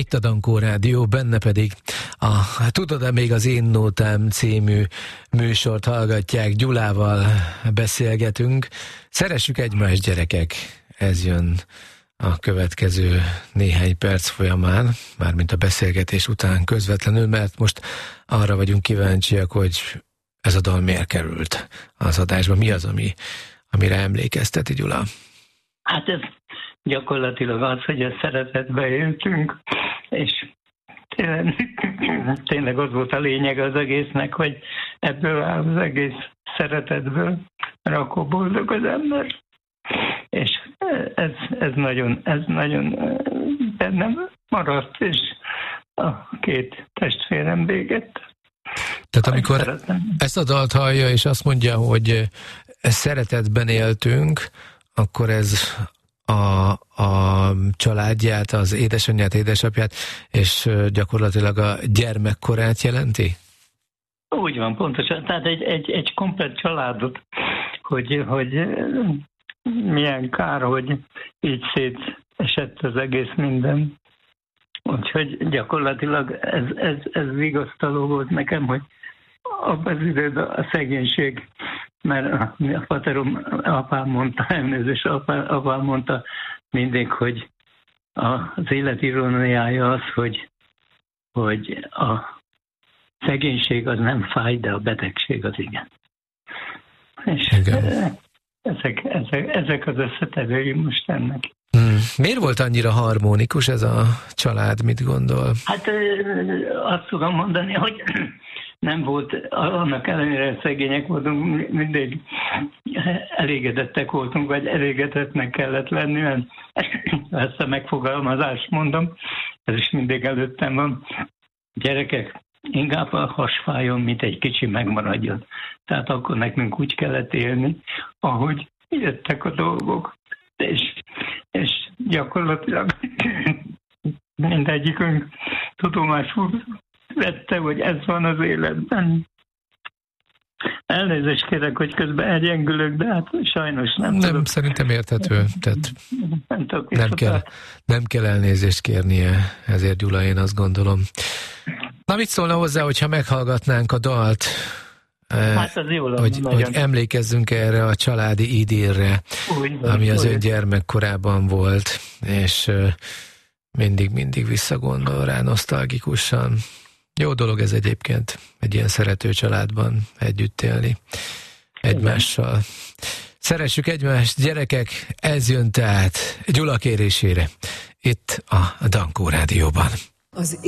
Itt a Dankó Rádió, benne pedig a Tudod-e még az Én Nótám című műsort hallgatják, Gyulával beszélgetünk. Szeressük egymást, gyerekek, ez jön a következő néhány perc folyamán, mármint a beszélgetés után közvetlenül, mert most arra vagyunk kíváncsiak, hogy ez a dal miért került az adásba. Mi az, amire emlékezteti, Gyula? Hát ez gyakorlatilag az, hogy a szeretetbe éltünk, és tényleg az volt a lényeg az egésznek, hogy ebből áll az egész szeretetből, mert akkor boldog az ember. És ez nagyon bennem maradt, és a két testvérem végett. Tehát amikor ezt a dalt hallja, és azt mondja, hogy szeretetben éltünk, akkor ez a családját, az édesanyját, édesapját, és gyakorlatilag a gyermekkorát jelenti? Úgy van, pontosan. Tehát egy komplett családot, hogy milyen kár, hogy így szétesett az egész minden. Úgyhogy gyakorlatilag ez vigasztaló volt nekem, hogy abban az időben a szegénység, mert a apám mondta mindig, hogy az élet iróniája az, hogy a szegénység az nem fáj, de a betegség az igen. És ezek az összetevői most ennek. Miért volt annyira harmonikus ez a család, mit gondol? Hát azt tudom mondani, hogy nem volt, annak ellenére szegények voltunk, mindig elégedettek voltunk, vagy elégedettnek kellett lenni, mert ezt a megfogalmazást mondom, ez is mindig előttem van. Gyerekek, inkább a hasfájon, mint egy kicsi megmaradjon. Tehát akkor nekünk úgy kellett élni, ahogy jöttek a dolgok. És gyakorlatilag mindegyikünk tudomásul vette, hogy ez van az életben. Elnézést kérek, hogy közben elgyengülök, de hát sajnos nem tudok. Szerintem érthető. Tehát nem kell elnézést kérnie, ezért Gyula, én azt gondolom. Na, mit szólna hozzá, hogyha meghallgatnánk a dalt? Hát az jó lenne, hogy emlékezzünk erre a családi idillre, ami az ön gyermekkorában volt, és mindig visszagondol rá nosztalgikusan. Jó dolog ez egyébként, egy ilyen szerető családban együtt élni egymással. Szeressük egymást, gyerekek, ez jön tehát Gyula kérésére itt a Dankó Rádióban.